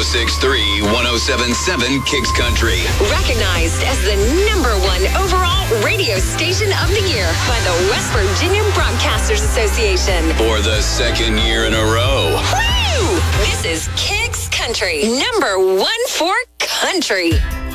1063, 1077 Kicks Country. Recognized as the #1 overall radio station of the year by the West Virginia Broadcasters Association. For the second year in a row. Woo! This is Kicks Country, #1 for country.